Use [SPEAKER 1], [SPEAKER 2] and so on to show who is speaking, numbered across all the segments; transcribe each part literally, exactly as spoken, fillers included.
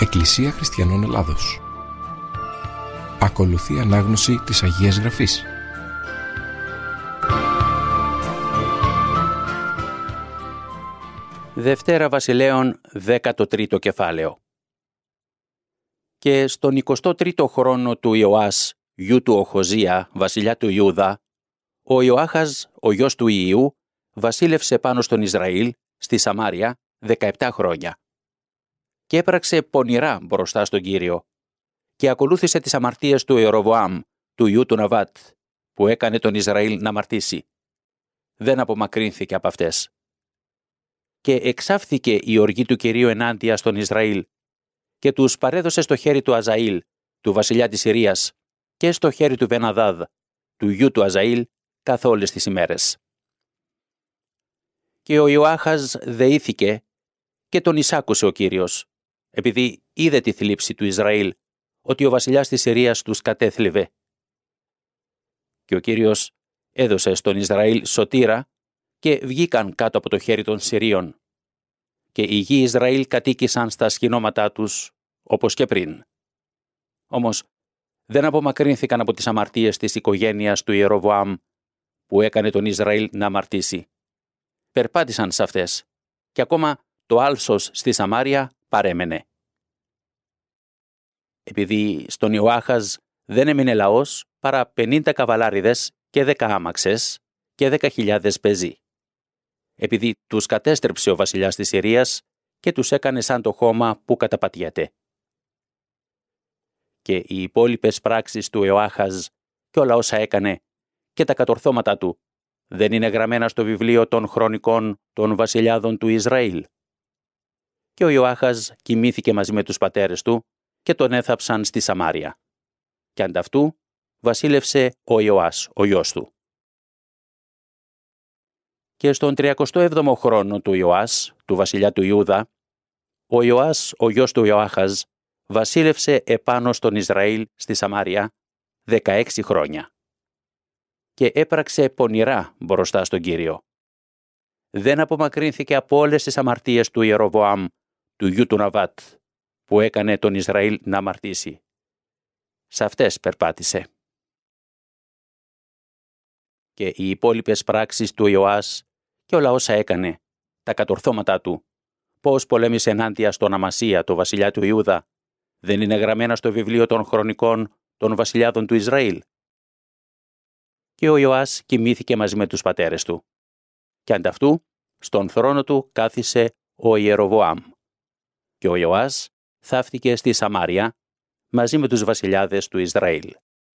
[SPEAKER 1] Εκκλησία Χριστιανών Ελλάδος. Ακολουθεί ανάγνωση της Αγίας Γραφής.
[SPEAKER 2] Δευτέρα Βασιλέων, δέκατο τρίτο κεφάλαιο. Και στον εικοστό τρίτο χρόνο του Ιωάς, γιου του Οχοζία, βασιλιά του Ιούδα, ο Ιωάχας, ο γιος του Ιού, βασίλευσε πάνω στον Ισραήλ, στη Σαμάρια, δεκαεπτά χρόνια. Και έπραξε πονηρά μπροστά στον Κύριο και ακολούθησε τις αμαρτίες του Ιεροβοάμ, του γιου του Ναβάτ, που έκανε τον Ισραήλ να αμαρτήσει. Δεν απομακρύνθηκε από αυτές. Και εξάφθηκε η οργή του Κυρίου ενάντια στον Ισραήλ και τους παρέδωσε στο χέρι του Αζαήλ, του βασιλιά της Συρίας, και στο χέρι του Βεναδάδ, του γιου του Αζαήλ, καθ' όλες τις ημέρες. Και ο Ιωάχας δεήθηκε και τον εισάκουσε ο Κύριος, επειδή είδε τη θλίψη του Ισραήλ, ότι ο βασιλιάς της Συρίας τους κατέθλιβε. Και ο Κύριος έδωσε στον Ισραήλ σωτήρα και βγήκαν κάτω από το χέρι των Συρίων. Και οι γη Ισραήλ κατοίκησαν στα σκηνώματά τους, όπως και πριν. Όμως δεν απομακρύνθηκαν από τις αμαρτίες της οικογένειας του Ιεροβοάμ, που έκανε τον Ισραήλ να αμαρτήσει. Περπάτησαν σε αυτές, και ακόμα το άλσος στη Σαμάρια παρέμενε. Επειδή στον Ιωάχας δεν έμεινε λαός παρά πενήντα καβαλάριδες και δέκα άμαξες και δέκα χιλιάδες πεζοί. Επειδή τους κατέστρεψε ο βασιλιάς της Συρίας και τους έκανε σαν το χώμα που καταπατιέται. Και οι υπόλοιπες πράξεις του Ιωάχας και όλα όσα έκανε και τα κατορθώματα του δεν είναι γραμμένα στο βιβλίο των χρονικών των βασιλιάδων του Ισραήλ. Και ο Ιωάχας κοιμήθηκε μαζί με τους πατέρες του και τον έθαψαν στη Σαμάρια. Και ανταυτού βασίλευσε ο Ιωάς, ο γιος του. Και στον τριακοστό έβδομο χρόνο του Ιωάς, του βασιλιά του Ιούδα, ο Ιωάς, ο γιος του Ιωάχας, βασίλευσε επάνω στον Ισραήλ στη Σαμάρια δεκαέξι χρόνια. Και έπραξε πονηρά μπροστά στον Κύριο. Δεν απομακρύνθηκε από όλες τις αμαρτίες του Ιεροβοάμ, του γιου του Ναβάτ, που έκανε τον Ισραήλ να αμαρτήσει. Σε αυτές περπάτησε. Και οι υπόλοιπες πράξεις του Ιωάς και όλα όσα έκανε, τα κατορθώματά του, πώς πολέμησε ενάντια στον Αμασία, το βασιλιά του Ιούδα, δεν είναι γραμμένα στο βιβλίο των χρονικών των βασιλιάδων του Ισραήλ. Και ο Ιωάς κοιμήθηκε μαζί με τους πατέρες του. Και ανταυτού, στον θρόνο του κάθισε ο Ιεροβοάμ. Και ο Ιωάς θαύτηκε στη Σαμάρια μαζί με τους βασιλιάδες του Ισραήλ.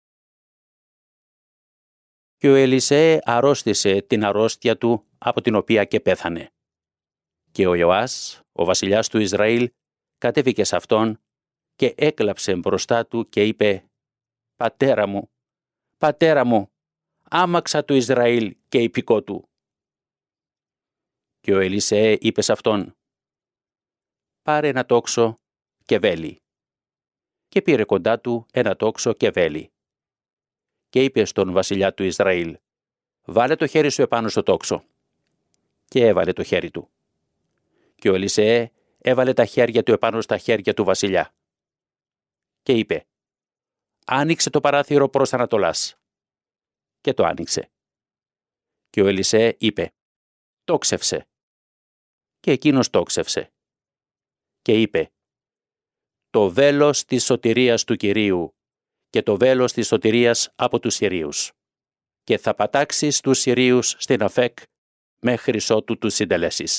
[SPEAKER 2] Και ο Ελισέ αρρώστησε την αρρώστια του από την οποία και πέθανε. Και ο Ιωάς, ο βασιλιάς του Ισραήλ, κατέβηκε σε αυτόν και έκλαψε μπροστά του και είπε «Πατέρα μου, πατέρα μου, άμαξα του Ισραήλ και υπηκό του». Και ο Ελισέ είπε σε αυτόν «Πάρε ένα τόξο και βέλη». Και πήρε κοντά του ένα τόξο και βέλη. Και είπε στον βασιλιά του Ισραήλ «Βάλε το χέρι σου επάνω στο τόξο». Και έβαλε το χέρι του. Και ο Ελισέ έβαλε τα χέρια του επάνω στα χέρια του βασιλιά. Και είπε «Άνοιξε το παράθυρο προς Ανατολάς». Και το άνοιξε. Και ο Ελισέ είπε «Τόξευσε». Και εκείνος τόξευσε. Και είπε «Το βέλος της σωτηρίας του Κυρίου και το βέλος της σωτηρίας από τους Συρίους. Και θα πατάξεις τους Συρίους στην Αφέκ μέχρι ότου τους συντελέσεις».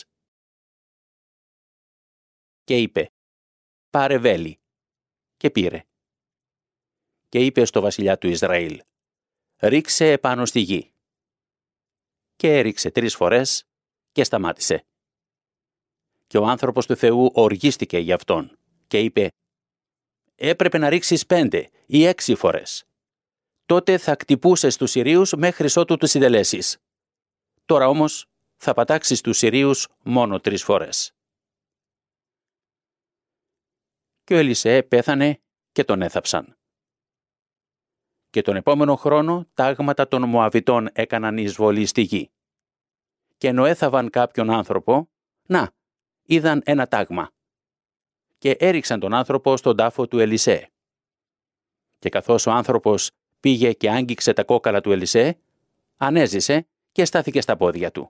[SPEAKER 2] Και είπε «Πάρε βέλη». Και πήρε. Και είπε στο βασιλιά του Ισραήλ «Ρίξε επάνω στη γη». Και έριξε τρεις φορές και σταμάτησε. Και ο άνθρωπος του Θεού οργίστηκε γι' αυτόν και είπε «Έπρεπε να ρίξεις πέντε ή έξι φορές. Τότε θα κτυπούσες τους Συρίους μέχρι ότου τους συντελέσεις. Τώρα όμως θα πατάξεις τους Συρίους μόνο τρεις φορές». Και ο Ελισέ πέθανε και τον έθαψαν. Και τον επόμενο χρόνο τάγματα των Μωαβιτών έκαναν εισβολή στη γη. Και ενώ έθαβαν κάποιον άνθρωπο, να, είδαν ένα τάγμα. και έριξαν τον άνθρωπο στον τάφο του Ελισέ. Και καθώς ο άνθρωπος πήγε και άγγιξε τα κόκαλα του Ελισέ, ανέζησε και στάθηκε στα πόδια του.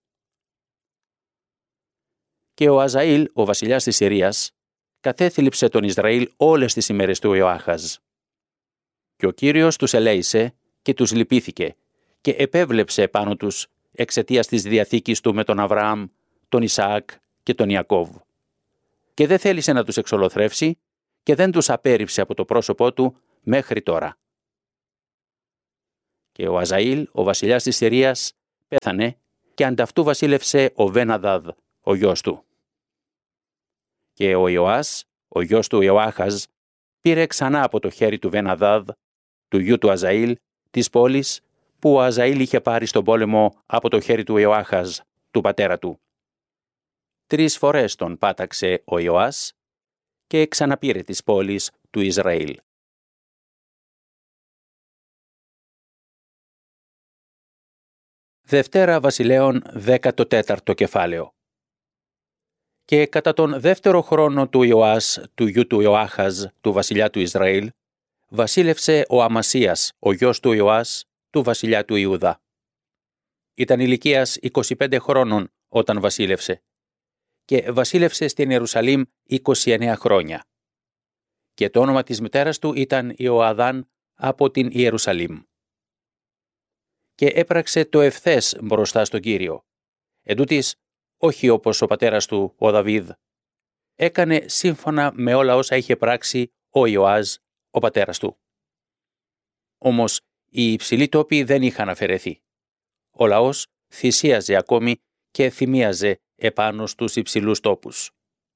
[SPEAKER 2] Και ο Αζαήλ, ο βασιλιάς της Συρίας, κατέθλιψε τον Ισραήλ όλες τις ημέρες του Ιωάχαζ. Και ο Κύριος τους ελέησε και τους λυπήθηκε και επέβλεψε πάνω τους εξαιτίας της διαθήκης του με τον Αβραάμ, τον Ισαάκ και τον Ιακώβ. Και δεν θέλησε να τους εξολοθρεύσει και δεν τους απέρριψε από το πρόσωπό του μέχρι τώρα. Και ο Αζαήλ, ο βασιλιάς της Συρίας, πέθανε και ανταυτού βασίλευσε ο Βεν-Αδάδ, ο γιος του. Και ο Ιωάς, ο γιος του Ιωάχαζ, πήρε ξανά από το χέρι του Βεν-Αδάδ, του γιου του Αζαήλ, της πόλης που ο Αζαήλ είχε πάρει στον πόλεμο από το χέρι του Ιωάχαζ, του πατέρα του. Τρεις φορές τον πάταξε ο Ιωάς και ξαναπήρε τις πόλεις του Ισραήλ. Δευτέρα Βασιλέων, δέκατο τέταρτο κεφάλαιο. Και κατά τον δεύτερο χρόνο του Ιωάς, του γιου του Ιωάχαζ, του βασιλιά του Ισραήλ, βασίλευσε ο Αμασίας, ο γιος του Ιωάς, του βασιλιά του Ιούδα. Ήταν ηλικίας είκοσι πέντε χρόνων όταν βασίλευσε και βασίλευσε στην Ιερουσαλήμ είκοσι εννέα χρόνια. Και το όνομα της μητέρας του ήταν Ιωαδάν από την Ιερουσαλήμ. Και έπραξε το ευθές μπροστά στον Κύριο. Εντούτοις, όχι όπως ο πατέρας του, ο Δαβίδ. Έκανε σύμφωνα με όλα όσα είχε πράξει ο Ιωάζ, ο πατέρας του. Όμως, οι υψηλοί τόποι δεν είχαν αφαιρεθεί. Ο λαός θυσίαζε ακόμη και θυμίαζε επάνω στους υψηλούς τόπους.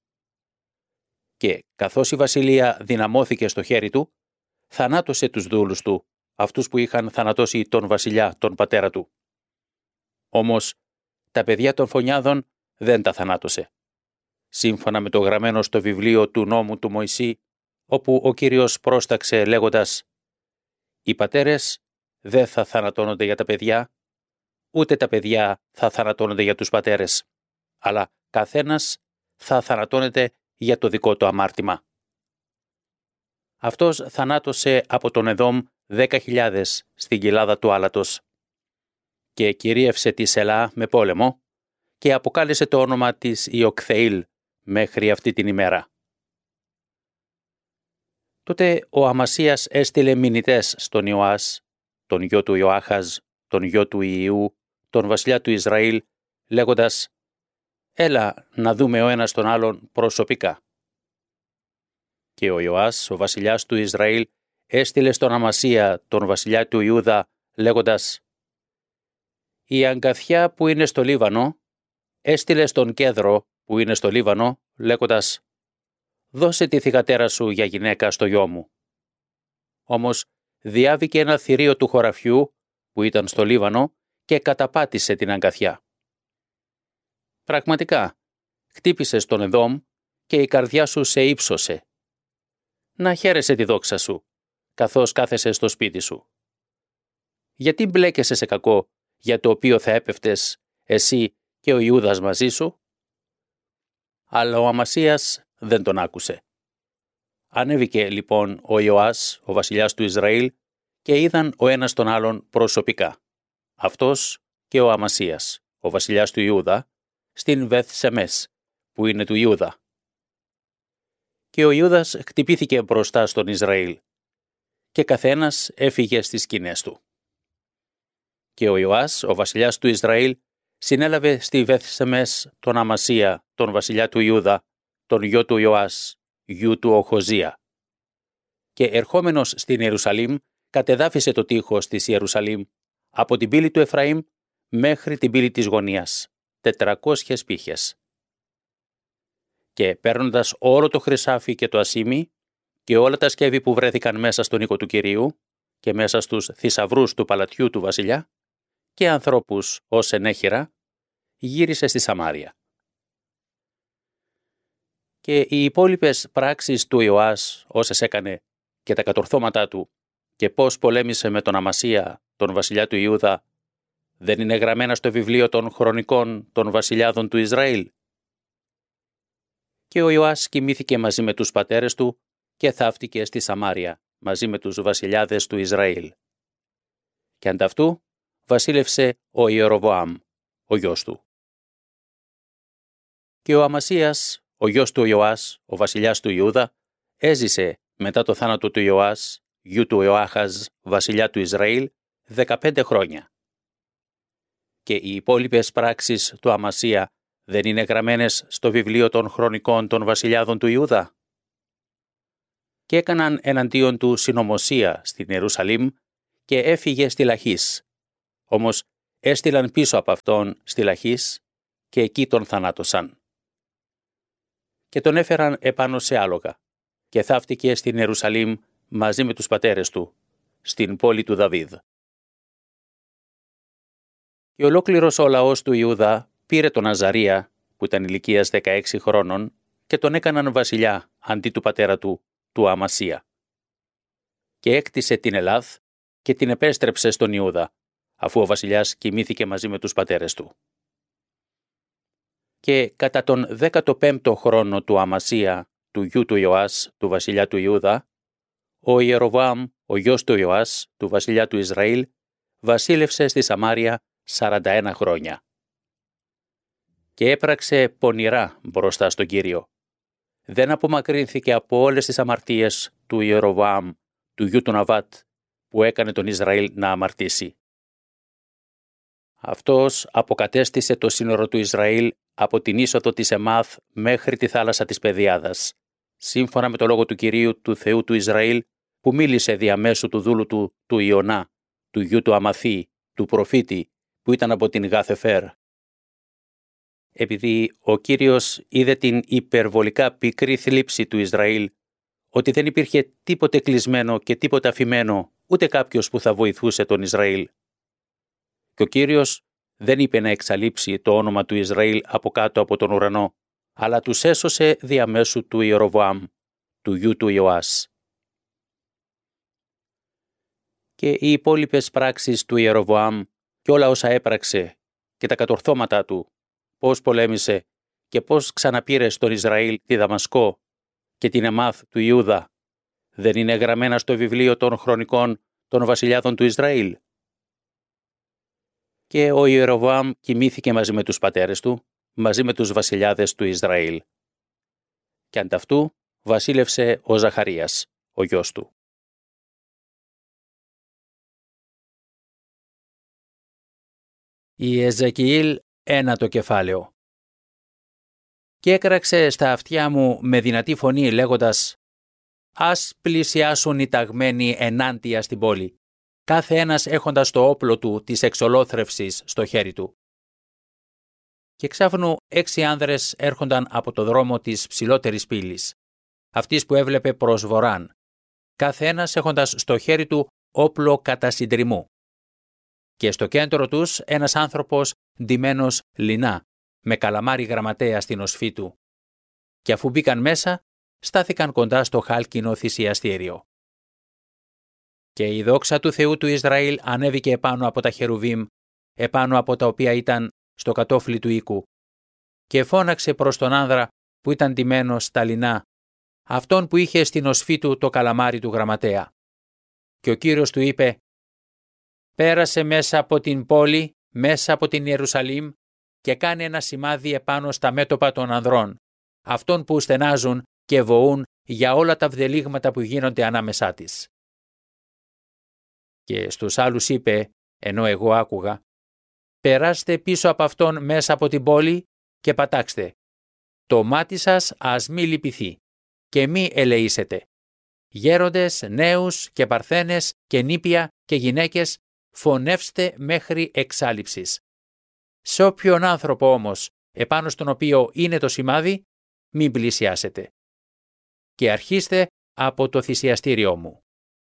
[SPEAKER 2] Και καθώς η βασιλεία δυναμώθηκε στο χέρι του, θανάτωσε τους δούλους του, αυτούς που είχαν θανατώσει τον βασιλιά, τον πατέρα του. Όμως, τα παιδιά των φωνιάδων δεν τα θανάτωσε. Σύμφωνα με το γραμμένο στο βιβλίο του νόμου του Μωυσή, όπου ο Κύριος πρόσταξε λέγοντας «Οι πατέρες δεν θα θανατώνονται για τα παιδιά, ούτε τα παιδιά θα θανατώνονται για τους πατέρες, αλλά καθένας θα θανατώνεται για το δικό του αμάρτημα». Αυτός θανάτωσε από τον Εδόμ δέκα χιλιάδες στην κοιλάδα του άλατος και κυρίευσε τη Σελά με πόλεμο και αποκάλεσε το όνομα της Ιοκθεήλ μέχρι αυτή την ημέρα. Τότε ο Αμασίας έστειλε μηνυτές στον Ιωάς, τον γιο του Ιωάχαζ, τον γιο του Ιού, τον βασιλιά του Ισραήλ, λέγοντας «Έλα να δούμε ο ένας τον άλλον προσωπικά». Και ο Ιωάς, ο βασιλιάς του Ισραήλ, έστειλε στον Αμασία, τον βασιλιά του Ιούδα, λέγοντας «Η αγκαθιά που είναι στο Λίβανο έστειλε στον κέδρο που είναι στο Λίβανο, λέγοντας «Δώσε τη θυγατέρα σου για γυναίκα στο γιο μου». Όμως διάβηκε ένα θηρίο του χωραφιού που ήταν στο Λίβανο και καταπάτησε την αγκαθιά. Πραγματικά, χτύπησες τον Εδόμ και η καρδιά σου σε ύψωσε. Να χαίρεσαι τη δόξα σου, καθώς κάθεσαι στο σπίτι σου. Γιατί μπλέκεσαι σε κακό, για το οποίο θα έπεφτες εσύ και ο Ιούδας μαζί σου? Αλλά ο Αμασίας δεν τον άκουσε. Ανέβηκε λοιπόν ο Ιωάς, ο βασιλιάς του Ισραήλ, και είδαν ο ένας τον άλλον προσωπικά. Αυτός και ο Αμασίας, ο βασιλιάς του Ιούδα, στην Βεθ Σεμές, που είναι του Ιούδα. Και ο Ιούδας χτυπήθηκε μπροστά στον Ισραήλ και καθένας έφυγε στις σκηνές του. Και ο Ιωάς, ο βασιλιάς του Ισραήλ, συνέλαβε στη Βεθ Σεμές τον Αμασία, τον βασιλιά του Ιούδα, τον γιο του Ιωάς, γιου του Οχοζία. Και ερχόμενος στην Ιερουσαλήμ, κατεδάφισε το τείχος της Ιερουσαλήμ από την πύλη του Εφραήμ μέχρι την πύλη της γωνίας, τετρακόσιες πύχες. Και παίρνοντας όλο το χρυσάφι και το ασίμι και όλα τα σκεύη που βρέθηκαν μέσα στον οίκο του Κυρίου και μέσα στους θησαυρούς του παλατιού του βασιλιά και ανθρώπους ως ενέχειρα, γύρισε στη Σαμάρια. Και οι υπόλοιπες πράξεις του Ιωάς, όσες έκανε και τα κατορθώματά του και πώς πολέμησε με τον Αμασία, τον βασιλιά του Ιούδα, δεν είναι γραμμένα στο βιβλίο των χρονικών των βασιλιάδων του Ισραήλ? Και ο Ιωάς κοιμήθηκε μαζί με τους πατέρες του και θαύτηκε στη Σαμάρια μαζί με τους βασιλιάδες του Ισραήλ. Και ανταυτού βασίλευσε ο Ιεροβοάμ, ο γιος του. Και ο Αμασίας, ο γιος του Ιωάς, ο βασιλιάς του Ιούδα, έζησε μετά το θάνατο του Ιωάς, γιου του Ιωάχαζ, βασιλιά του Ισραήλ, δεκαπέντε χρόνια. Και οι υπόλοιπες πράξεις του Αμασία δεν είναι γραμμένες στο βιβλίο των χρονικών των βασιλιάδων του Ιούδα? Και έκαναν εναντίον του συνωμοσία στην Ιερουσαλήμ και έφυγε στη Λαχής. Όμως έστειλαν πίσω από αυτόν στη Λαχής και εκεί τον θανάτωσαν. Και τον έφεραν επάνω σε άλογα και θαύτηκε στην Ιερουσαλήμ μαζί με τους πατέρες του, στην πόλη του Δαβίδ. Και ολόκληρος ο λαός του Ιούδα πήρε τον Αζαρία, που ήταν ηλικίας δεκαέξι χρόνων, και τον έκαναν βασιλιά αντί του πατέρα του, του Αμασία. Και έκτισε την Ελάθ και την επέστρεψε στον Ιούδα, αφού ο βασιλιάς κοιμήθηκε μαζί με τους πατέρες του. Και κατά τον δέκατο πέμπτο χρόνο του Αμασία, του γιου του Ιωάς, του βασιλιά του Ιούδα, ο Ιεροβοάμ, ο γιος του Ιωάς, του βασιλιά του Ισραήλ, βασίλευσε στη Σαμάρια σαράντα ένα χρόνια. Και έπραξε πονηρά μπροστά στον Κύριο. Δεν απομακρύνθηκε από όλες τις αμαρτίες του Ιεροβοάμ, του γιου του Ναβάτ, που έκανε τον Ισραήλ να αμαρτήσει. Αυτός αποκατέστησε το σύνορο του Ισραήλ από την είσοδο της Εμάθ μέχρι τη θάλασσα της Πεδιάδας, σύμφωνα με το λόγο του Κυρίου του Θεού του Ισραήλ, που μίλησε διαμέσου του δούλου του, του Ιωνά, του γιου του Αμαθή, του προφήτη, που ήταν από την Γάθεφερ. Επειδή ο Κύριος είδε την υπερβολικά πικρή θλίψη του Ισραήλ, ότι δεν υπήρχε τίποτε κλεισμένο και τίποτε αφημένο, ούτε κάποιος που θα βοηθούσε τον Ισραήλ. Και ο Κύριος δεν είπε να εξαλείψει το όνομα του Ισραήλ από κάτω από τον ουρανό, αλλά τους έσωσε διαμέσου του Ιεροβοάμ, του γιου του Ιωάς. Και οι υπόλοιπες πράξεις του Ιεροβοάμ και όλα όσα έπραξε και τα κατορθώματά του, πώς πολέμησε και πώς ξαναπήρε στον Ισραήλ τη Δαμασκό και την Εμάθ του Ιούδα, δεν είναι γραμμένα στο βιβλίο των χρονικών των βασιλιάδων του Ισραήλ? Και ο Ιεροβοάμ κοιμήθηκε μαζί με τους πατέρες του, μαζί με τους βασιλιάδες του Ισραήλ. Και ανταυτού βασίλευσε ο Ζαχαρίας, ο γιος του. Η Εζεκιήλ ένατο κεφάλαιο. Και έκραξε στα αυτιά μου με δυνατή φωνή λέγοντας: «Ας πλησιάσουν οι ταγμένοι ενάντια στην πόλη, κάθε ένας έχοντας το όπλο του της εξολόθρευσης στο χέρι του». Και ξάφνου έξι άνδρες έρχονταν από το δρόμο της ψηλότερης πύλης, αυτής που έβλεπε προς βορράν, κάθε ένας έχοντας στο χέρι του όπλο κατά συντριμμού. Και στο κέντρο τους ένας άνθρωπος ντυμένος λινά, με καλαμάρι γραμματέα στην οσφή του. Και αφού μπήκαν μέσα, στάθηκαν κοντά στο χάλκινο θυσιαστήριο. Και η δόξα του Θεού του Ισραήλ ανέβηκε επάνω από τα χερουβίμ, επάνω από τα οποία ήταν στο κατόφλι του οίκου, και φώναξε προς τον άνδρα που ήταν ντυμένος στα λινά, αυτόν που είχε στην οσφή του το καλαμάρι του γραμματέα. Και ο Κύριος του είπε: «Πέρασε μέσα από την πόλη, μέσα από την Ιερουσαλήμ, και κάνε ένα σημάδι επάνω στα μέτωπα των ανδρών, αυτών που στενάζουν και βοούν για όλα τα βδελίγματα που γίνονται ανάμεσά της». Και στους άλλους είπε, ενώ εγώ άκουγα: «Περάστε πίσω από αυτόν μέσα από την πόλη και πατάξτε. Το μάτι σας ας μη λυπηθεί και μη ελεήσετε. Γέροντες, νέους και παρθένες και νήπια και γυναίκες, φωνεύστε μέχρι εξάλειψης. Σε όποιον άνθρωπο όμως, επάνω στον οποίο είναι το σημάδι, μην πλησιάσετε. Και αρχίστε από το θυσιαστήριό μου».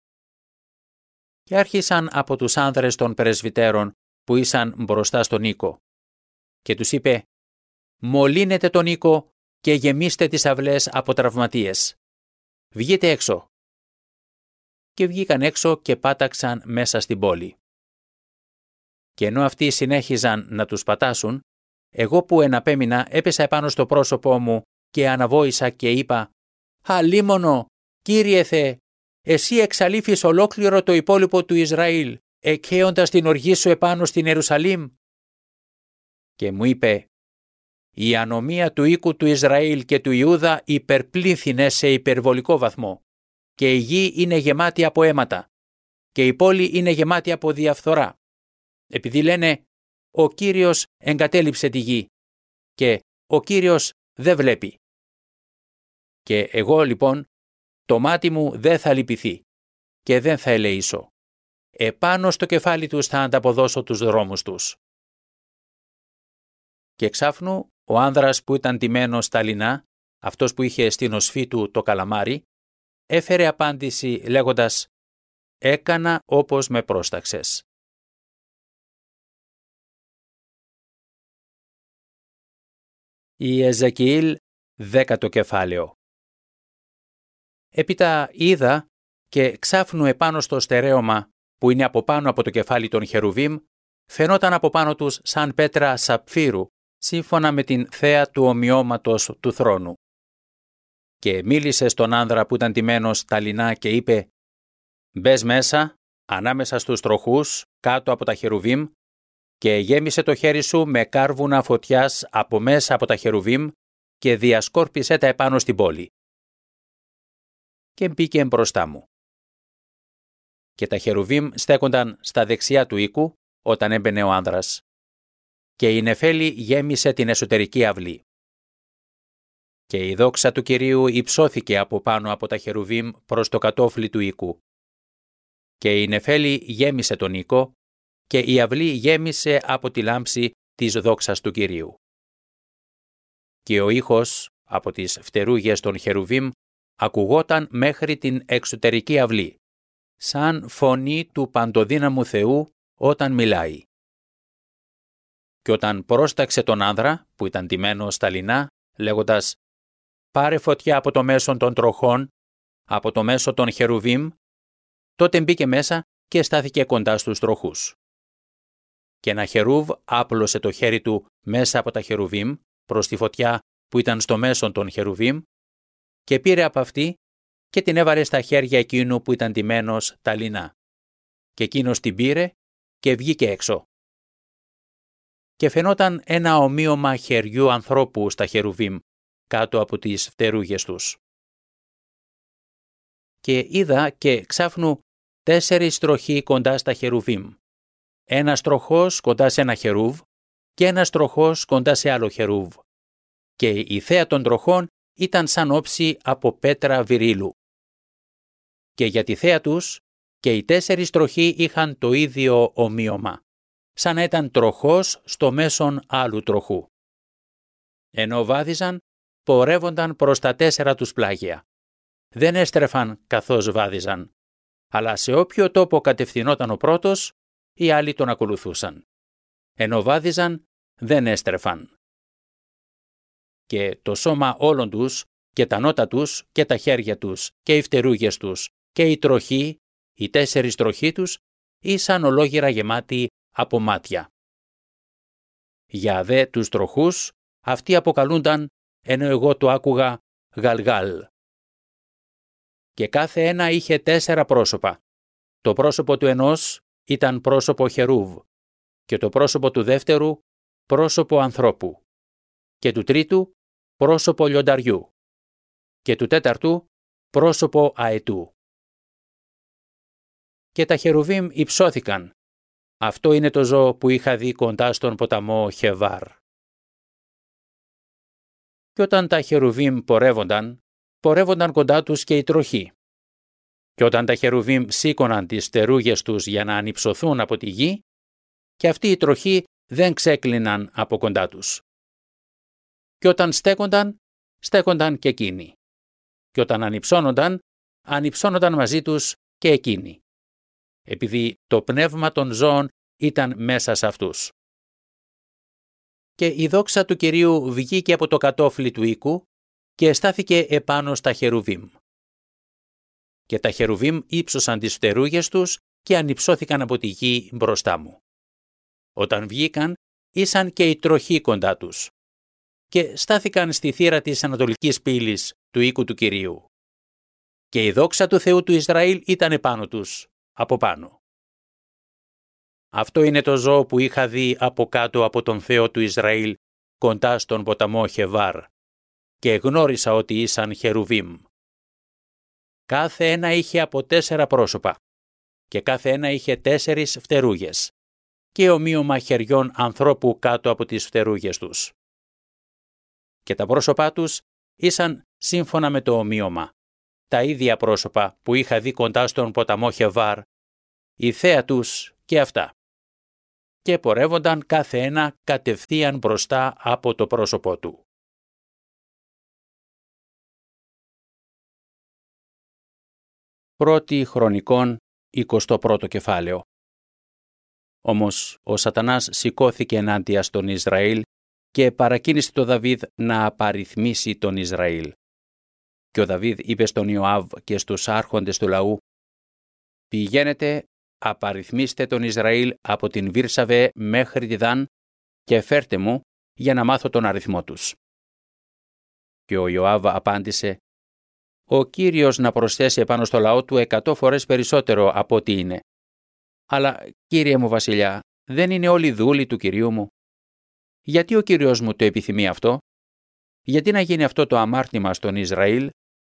[SPEAKER 2] Και άρχισαν από τους άνδρες των πρεσβυτέρων που ήσαν μπροστά στον οίκο. Και τους είπε: «Μολύνετε τον οίκο και γεμίστε τις αυλές από τραυματίες. Βγείτε έξω». Και βγήκαν έξω και πάταξαν μέσα στην πόλη. Και ενώ αυτοί συνέχιζαν να τους πατάσουν, εγώ που εναπέμεινα έπεσα επάνω στο πρόσωπό μου και αναβόησα και είπα «Αλίμονο, Κύριε Θεέ, εσύ εξαλείφεις ολόκληρο το υπόλοιπο του Ισραήλ, εκχέοντας την οργή σου επάνω στην Ιερουσαλήμ». Και μου είπε «Η ανομία του οίκου του Ισραήλ και του Ιούδα υπερπλήθυνε σε υπερβολικό βαθμό και η γη είναι γεμάτη από αίματα και η πόλη είναι γεμάτη από διαφθορά, επειδή λένε «Ο Κύριος εγκατέλειψε τη γη» και «Ο Κύριος δεν βλέπει». Και εγώ λοιπόν το μάτι μου δεν θα λυπηθεί και δεν θα ελεήσω. Επάνω στο κεφάλι τους θα ανταποδώσω τους δρόμους τους. Και εξάφνου ο άνδρας που ήταν ντυμένος στα λινά, αυτός που είχε στην οσφή του το καλαμάρι, έφερε απάντηση λέγοντας «Έκανα όπως με πρόσταξες». Η Εζεκιήλ, δέκατο κεφάλαιο. Έπειτα είδα και ξάφνου επάνω στο στερέωμα που είναι από πάνω από το κεφάλι των Χερουβίμ, φαινόταν από πάνω τους σαν πέτρα σαπφύρου, σύμφωνα με την θέα του ομοιώματος του θρόνου. Και μίλησε στον άνδρα που ήταν ντυμένος στα λινά και είπε «Μπες μέσα, ανάμεσα στους τροχούς, κάτω από τα Χερουβίμ, και γέμισε το χέρι σου με κάρβουνα φωτιάς από μέσα από τα Χερουβίμ και διασκόρπισε τα επάνω στην πόλη». Και μπήκε μπροστά μου. Και τα Χερουβίμ στέκονταν στα δεξιά του οίκου όταν έμπαινε ο άνδρας. Και η νεφέλη γέμισε την εσωτερική αυλή. Και η δόξα του Κυρίου υψώθηκε από πάνω από τα Χερουβίμ προς το κατόφλι του οίκου. Και η νεφέλη γέμισε τον οίκο και η αυλή γέμισε από τη λάμψη της δόξας του Κυρίου. Και ο ήχος από τις φτερούγες των Χερουβίμ ακουγόταν μέχρι την εξωτερική αυλή, σαν φωνή του παντοδύναμου Θεού όταν μιλάει. Και όταν πρόσταξε τον άνδρα που ήταν ντυμένος στα λινά, λέγοντας «Πάρε φωτιά από το μέσο των τροχών, από το μέσο των Χερουβίμ», τότε μπήκε μέσα και στάθηκε κοντά στους τροχούς. Και ένα Χερούβ άπλωσε το χέρι του μέσα από τα Χερουβίμ προς τη φωτιά που ήταν στο μέσο των Χερουβίμ και πήρε από αυτή και την έβαλε στα χέρια εκείνου που ήταν ντυμένος τα λινά. Και εκείνος την πήρε και βγήκε έξω. Και φαινόταν ένα ομοίωμα χεριού ανθρώπου στα Χερουβίμ κάτω από τις φτερούγες τους. Και είδα και ξάφνου τέσσερις τροχοί κοντά στα Χερουβίμ. Ένας τροχός κοντά σε ένα Χερούβ και ένας τροχός κοντά σε άλλο Χερούβ. Και η θέα των τροχών ήταν σαν όψη από πέτρα βυρίλου. Και για τη θέα τους και οι τέσσερις τροχοί είχαν το ίδιο ομοίωμα, σαν να ήταν τροχός στο μέσον άλλου τροχού. Ενώ βάδιζαν, πορεύονταν προς τα τέσσερα τους πλάγια. Δεν έστρεφαν καθώς βάδιζαν, αλλά σε όποιο τόπο κατευθυνόταν ο πρώτος, οι άλλοι τον ακολουθούσαν. Ενώ βάδιζαν, δεν έστρεφαν. Και το σώμα όλων τους, και τα νότα τους, και τα χέρια τους, και οι φτερούγες τους, και οι τροχοί, οι τέσσερις τροχοί τους, ήσαν ολόγυρα γεμάτοι από μάτια. Για δε τους τροχούς, αυτοί αποκαλούνταν, ενώ εγώ το άκουγα, Γαλγάλ. Και κάθε ένα είχε τέσσερα πρόσωπα. Το πρόσωπο του ενός ήταν πρόσωπο Χερούβ, και το πρόσωπο του δεύτερου πρόσωπο ανθρώπου, και του τρίτου πρόσωπο λιονταριού, και του τέταρτου πρόσωπο αετού. Και τα Χερουβίμ υψώθηκαν. Αυτό είναι το ζώο που είχα δει κοντά στον ποταμό Χεβάρ. Και όταν τα Χερουβίμ πορεύονταν, πορεύονταν κοντά τους και οι τροχοί. Και όταν τα Χερουβίμ σήκωναν τις φτερούγες τους για να ανυψωθούν από τη γη, και αυτοί οι τροχοί δεν ξέκλειναν από κοντά τους. Και όταν στέκονταν, στέκονταν και εκείνοι. Και όταν ανυψώνονταν, ανυψώνονταν μαζί τους και εκείνοι. Επειδή το πνεύμα των ζώων ήταν μέσα σε αυτούς. Και η δόξα του Κυρίου βγήκε από το κατόφλι του οίκου και στάθηκε επάνω στα Χερουβίμ. Και τα Χερουβίμ ύψωσαν τις φτερούγες τους και ανυψώθηκαν από τη γη μπροστά μου. Όταν βγήκαν, ήσαν και οι τροχοί κοντά τους. και στάθηκαν στη θύρα της ανατολικής πύλης του οίκου του Κυρίου. Και η δόξα του Θεού του Ισραήλ ήταν επάνω τους, από πάνω. Αυτό είναι το ζώο που είχα δει από κάτω από τον Θεό του Ισραήλ, κοντά στον ποταμό Χεβάρ, και γνώρισα ότι ήσαν χερουβίμ. Κάθε ένα είχε από τέσσερα πρόσωπα, και κάθε ένα είχε τέσσερις φτερούγες, και ομοίωμα χεριών ανθρώπου κάτω από τις φτερούγες τους. Και τα πρόσωπά τους ήσαν σύμφωνα με το ομοίωμα, τα ίδια πρόσωπα που είχα δει κοντά στον ποταμό Χεβάρ, η θέα τους και αυτά. Και πορεύονταν κάθε ένα κατευθείαν μπροστά από το πρόσωπό του. Πρώτη Χρονικών, εικοστό πρώτο κεφάλαιο. Όμως ο Σατανάς σηκώθηκε ενάντια στον Ισραήλ και παρακίνησε τον Δαβίδ να απαριθμίσει τον Ισραήλ. Και ο Δαβίδ είπε στον Ιωάβ και στους άρχοντες του λαού: «Πηγαίνετε, απαριθμίστε τον Ισραήλ από την Βήρσαβε μέχρι τη Δαν και φέρτε μου για να μάθω τον αριθμό τους». Και ο Ιωάβ απάντησε: «Ο Κύριος να προσθέσει επάνω στο λαό του εκατό φορές περισσότερο από ό,τι είναι. Αλλά, κύριε μου βασιλιά, δεν είναι όλοι δούλοι του Κυρίου μου? Γιατί ο Κύριος μου το επιθυμεί αυτό? Γιατί να γίνει αυτό το αμάρτημα στον Ισραήλ?»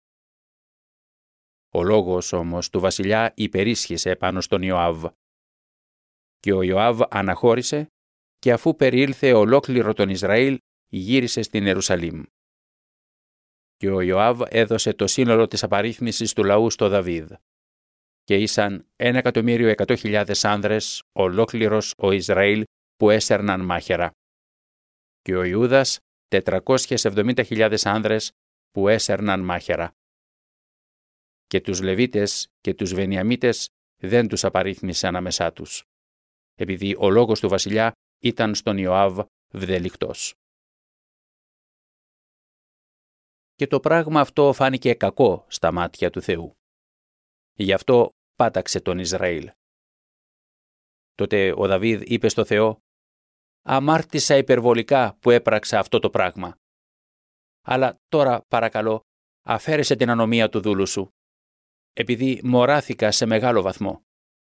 [SPEAKER 2] Ο λόγος όμως του βασιλιά υπερίσχυσε πάνω στον Ιωάβ. Και ο Ιωάβ αναχώρησε και αφού περιήλθε ολόκληρο τον Ισραήλ, γύρισε στην Ιερουσαλήμ. Και ο Ιωάβ έδωσε το σύνολο της απαρίθμησης του λαού στο Δαβίδ. Και ήσαν ένα εκατομμύριο εκατό χιλιάδες άνδρες, ολόκληρος ο Ισραήλ, που έστερναν μάχαιρα. Και ο Ιούδας τετρακόσιες εβδομήντα χιλιάδες άνδρες, που έστερναν μάχαιρα. Και τους Λεβίτες και τους Βενιαμίτες δεν τους απαρίθμησε ανάμεσά τους, επειδή ο λόγος του βασιλιά ήταν στον Ιωάβ βδελικτός. Και το πράγμα αυτό φάνηκε κακό στα μάτια του Θεού. Γι' αυτό πάταξε τον Ισραήλ. Τότε ο Δαβίδ είπε στο Θεό: «Αμάρτησα υπερβολικά που έπραξα αυτό το πράγμα. Αλλά τώρα παρακαλώ, αφαίρεσε την ανομία του δούλου σου, επειδή μωράθηκα σε μεγάλο βαθμό».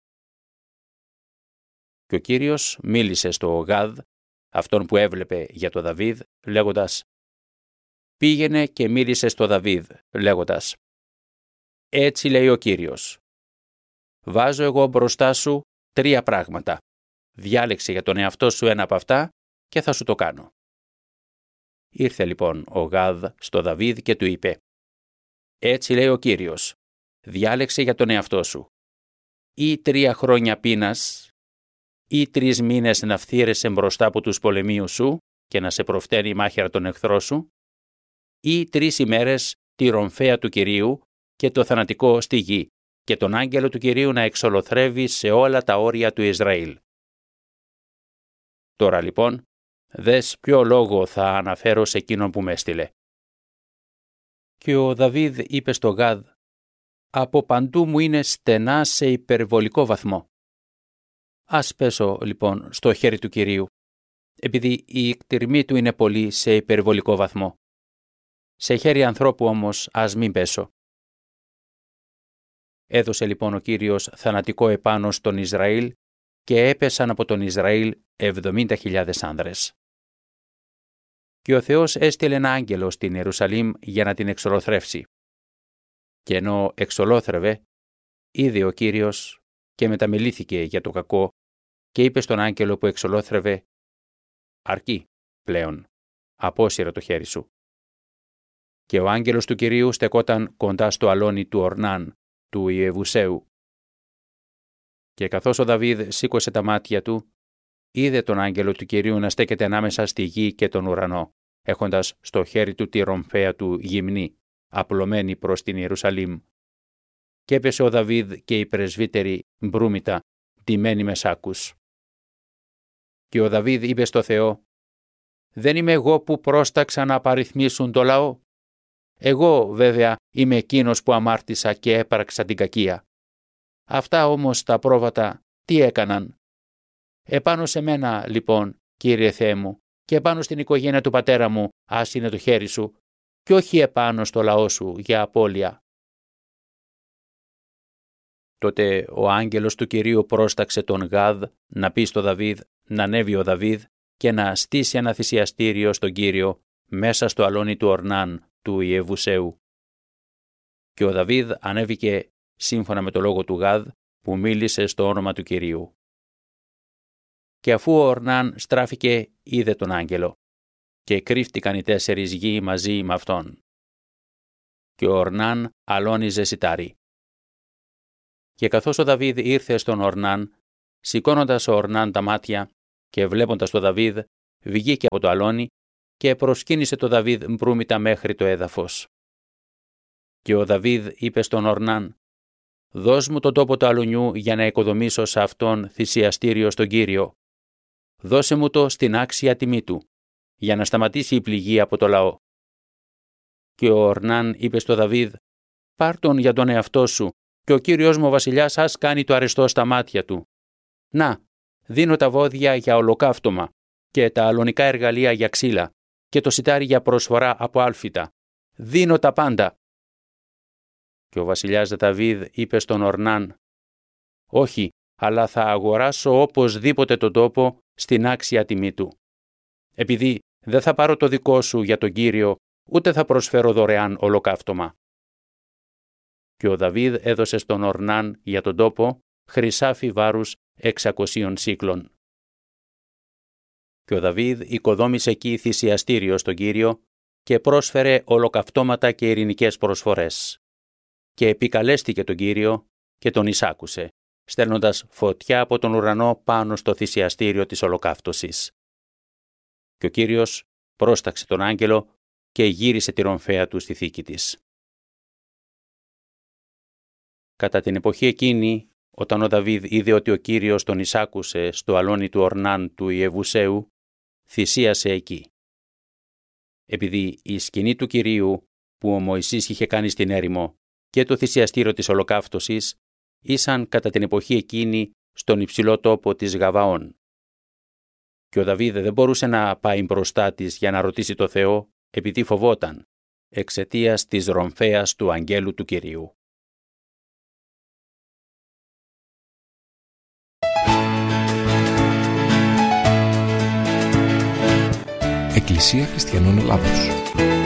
[SPEAKER 2] Και ο Κύριος μίλησε στο Γάδ, αυτόν που έβλεπε για το Δαβίδ, λέγοντας: «Πήγαινε και μίλησε στο Δαβίδ, λέγοντας: Έτσι λέει ο Κύριος. Βάζω εγώ μπροστά σου τρία πράγματα. Διάλεξε για τον εαυτό σου ένα από αυτά και θα σου το κάνω». Ήρθε λοιπόν ο Γάδ στο Δαβίδ και του είπε: «Έτσι λέει ο Κύριος. Διάλεξε για τον εαυτό σου ή τρία χρόνια πείνας ή τρεις μήνες να φθήρεσαι μπροστά από τους πολεμίους σου και να σε προφταίνει η μάχαιρα των εχθρών σου, ή τρεις ημέρες τη ρομφαία του Κυρίου και το θανατικό στη γη και τον άγγελο του Κυρίου να εξολοθρεύει σε όλα τα όρια του Ισραήλ. Τώρα λοιπόν, δες ποιο λόγο θα αναφέρω σε εκείνον που με έστειλε». Και ο Δαβίδ είπε στο Γάδ: «Από παντού μου είναι στενά σε υπερβολικό βαθμό. Ας πέσω λοιπόν στο χέρι του Κυρίου, επειδή η εκτιρμή του είναι πολύ σε υπερβολικό βαθμό. Σε χέρι ανθρώπου όμως ας μην πέσω». Έδωσε λοιπόν ο Κύριος θανατικό επάνω στον Ισραήλ και έπεσαν από τον Ισραήλ εβδομήντα χιλιάδες άνδρες. Και ο Θεός έστειλε ένα άγγελο στην Ιερουσαλήμ για να την εξολοθρεύσει. Και ενώ εξολόθρευε, είδε ο Κύριος και μεταμελήθηκε για το κακό και είπε στον άγγελο που εξολόθρευε: «Αρκεί πλέον, απόσυρε το χέρι σου». Και ο άγγελος του Κυρίου στεκόταν κοντά στο αλόνι του Ορνάν, του Ιεβουσαίου. Και καθώς ο Δαβίδ σήκωσε τα μάτια του, είδε τον άγγελο του Κυρίου να στέκεται ανάμεσα στη γη και τον ουρανό, έχοντας στο χέρι του τη ρομφαία του γυμνή, απλωμένη προς την Ιερουσαλήμ. Και έπεσε ο Δαβίδ και οι πρεσβύτεροι μπρούμητα, ντυμένοι με σάκους. Και ο Δαβίδ είπε στο Θεό: «Δεν είμαι εγώ που πρόσταξα να απαριθμίσουν το λαό? Εγώ βέβαια είμαι εκείνος που αμάρτησα και έπραξα την κακία. Αυτά όμως τα πρόβατα τι έκαναν? Επάνω σε μένα λοιπόν, Κύριε Θεέ μου, και επάνω στην οικογένεια του πατέρα μου άσυνε το χέρι σου, και όχι επάνω στο λαό σου για απώλεια». Τότε ο άγγελος του Κυρίου πρόσταξε τον Γάδ να πει στο Δαβίδ να ανέβει ο Δαβίδ και να στήσει ένα θυσιαστήριο στον Κύριο μέσα στο αλόνι του Ορνάν του Ιεβουσαίου. Και ο Δαβίδ ανέβηκε σύμφωνα με το λόγο του Γάδ που μίλησε στο όνομα του Κυρίου. Και αφού ο Ορνάν στράφηκε, είδε τον άγγελο και κρύφτηκαν οι τέσσερις γη μαζί με αυτόν. Και ο Ορνάν αλώνιζε σιτάρι. Και καθώς ο Δαβίδ ήρθε στον Ορνάν, σηκώνοντας ο Ορνάν τα μάτια και βλέποντας τον Δαβίδ, βγήκε από το αλόνι και προσκύνησε το Δαβίδ μπρούμητα μέχρι το έδαφος. Και ο Δαβίδ είπε στον Ορνάν: «Δώσ' μου τον τόπο του αλουνιού για να οικοδομήσω σε αυτόν θυσιαστήριο στον Κύριο. Δώσε μου το στην άξια τιμή του, για να σταματήσει η πληγή από το λαό». Και ο Ορνάν είπε στο Δαβίδ: «Πάρ' τον για τον εαυτό σου, και ο Κύριος μου ο βασιλιάς ας κάνει το αρεστό στα μάτια του. Να, δίνω τα βόδια για ολοκαύτωμα και τα αλωνικά εργαλεία για ξύλα και το σιτάρι για προσφορά από άλφητα. Δίνω τα πάντα». Και ο βασιλιάς Δαβίδ είπε στον Ορνάν: «Όχι, αλλά θα αγοράσω οπωσδήποτε τον τόπο στην άξια τιμή του. Επειδή δεν θα πάρω το δικό σου για τον Κύριο, ούτε θα προσφέρω δωρεάν ολοκαύτωμα». Και ο Δαβίδ έδωσε στον Ορνάν για τον τόπο χρυσάφι βάρους εξακοσίων σύκλων. Και ο Δαβίδ οικοδόμησε εκεί θυσιαστήριο στον Κύριο και πρόσφερε ολοκαυτώματα και ειρηνικές προσφορές. Και επικαλέστηκε τον Κύριο και τον εισάκουσε, στέλνοντας φωτιά από τον ουρανό πάνω στο θυσιαστήριο της ολοκαύτωσης. Και ο Κύριος πρόσταξε τον άγγελο και γύρισε τη ρομφαία του στη θήκη της. Κατά την εποχή εκείνη, όταν ο Δαβίδ είδε ότι ο Κύριος τον εισάκουσε στο αλόνι του Ορνάν του Ιεβουσαίου, θυσίασε εκεί. Επειδή η σκηνή του Κυρίου που ο Μωυσής είχε κάνει στην έρημο και το θυσιαστήριο της ολοκαύτωσης ήσαν κατά την εποχή εκείνη στον υψηλό τόπο της Γαβαών. Και ο Δαβίδ δεν μπορούσε να πάει μπροστά της για να ρωτήσει το Θεό, επειδή φοβόταν, εξαιτίας της ρομφαίας του αγγέλου του Κυρίου.
[SPEAKER 1] Εκκλησία Χριστιανών Ελλάδος.